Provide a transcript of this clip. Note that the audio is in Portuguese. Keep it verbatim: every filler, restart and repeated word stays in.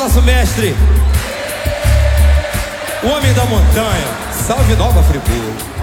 nosso mestre, o homem da montanha. Salve Nova Friburgo.